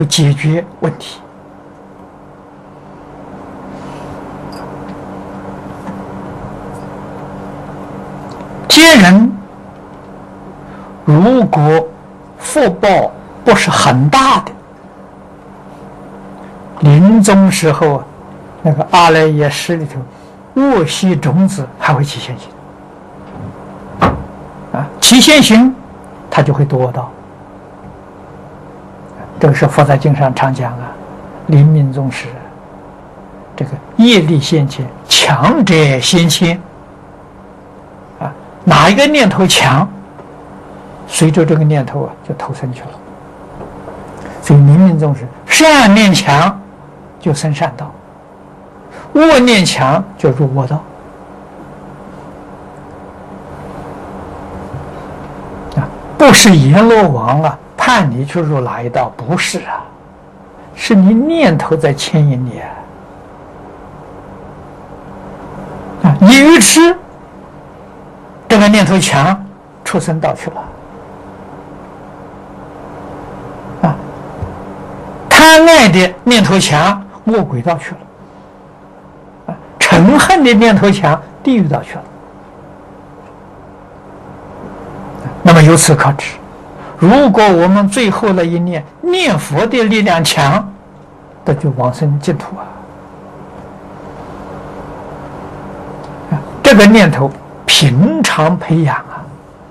解决问题。天人如果福报不是很大的，临终时候那个阿赖耶识里头恶习种子还会起现行啊，起现行它就会堕到。这个是佛在经上常讲啊，临命终时，这个业力现前，强者先迁啊，哪一个念头强，随着这个念头啊就投生去了。所以临命终时，善念强就生善道，恶念强就入恶道。啊，不是阎罗王啊判你去入哪一道，不是啊，是你念头在牵引你啊。你愚痴，这个念头强，畜生道去了。啊，贪爱的念头强，恶鬼道去了。啊，嗔恨的念头强，地狱道去了。那么由此可知，如果我们最后那一念念佛的力量强，那就往生净土啊！这个念头平常培养啊，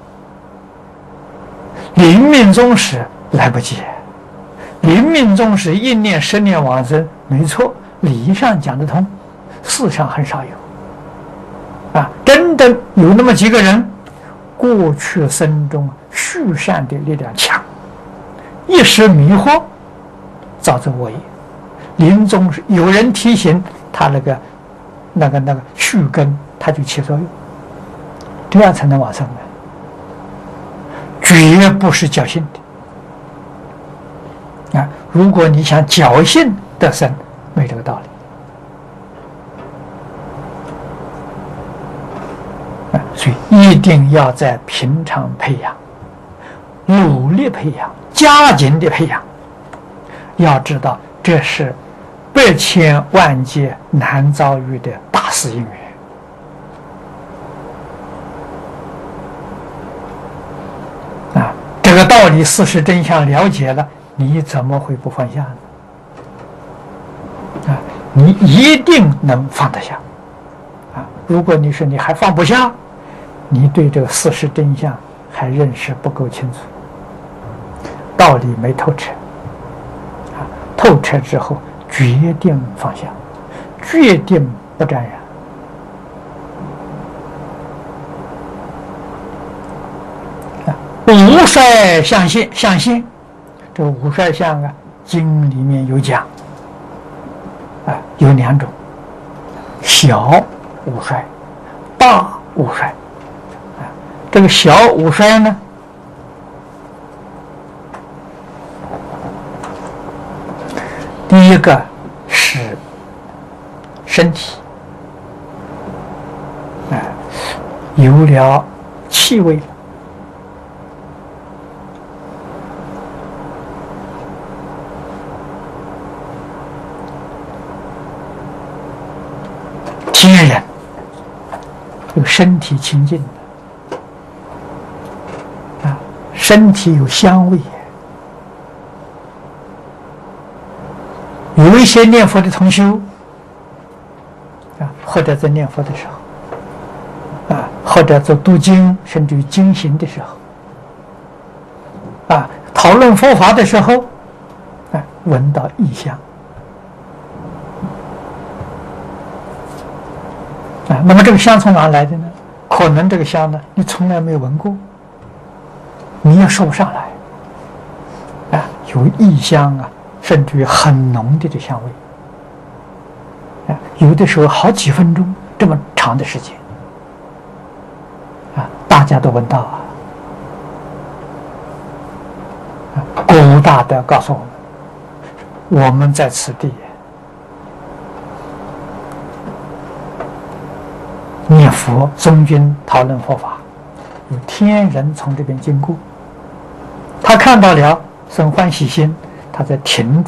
临命终时来不及。临命终时一念10年往生，没错，理上讲得通，事上很少有。啊，真的有那么几个人，过去生中续善的力量强，一时迷惑，造成恶业。临终时有人提醒他，那个续根，他就起作用，这样才能往生的，绝不是侥幸的。啊，如果你想侥幸得生，没这个道理。所以一定要在平常培养，努力培养，加紧的培养。要知道，这是百千万劫难遭遇的大事因缘。啊，这个道理、事实真相了解了，你怎么会不放下呢？啊，你一定能放得下。啊，如果你说你还放不下，你对这个事实真相还认识不够清楚，道理没透彻。啊，透彻之后，决定放下，决定不沾染。啊，五衰相现，这个五衰相啊，经里面有讲。啊，有2种，小五衰，大五衰。这个小五衰呢，第一个是身体，有了气味了，天人有身体清净的。身体有香味，有一些念佛的同修啊，或者在念佛的时候啊，或者在读经甚至于经行的时候啊，讨论佛法的时候啊，闻到异香啊，那么这个香从哪来的呢？可能这个香呢，你从来没有闻过。你也说不上来，啊，有异香啊，甚至于很浓的香味，啊，有的时候好几分钟这么长的时间，啊，大家都闻到啊。古大德告诉我们，我们在此地念佛、诵经、讨论佛法，有天人从这边经过。他看到了生欢喜心，他在停住